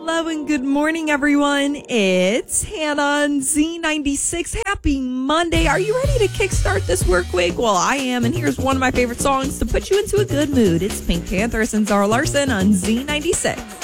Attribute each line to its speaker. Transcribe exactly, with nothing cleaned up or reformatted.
Speaker 1: Hello and good morning, everyone. It's Hannah on Z ninety-six. Happy Monday. Are you ready to kickstart this work week? Well, I am, and here's one of my favorite songs to put you into a good mood. It's Pink Panthers and Zara Larsson on Z ninety-six.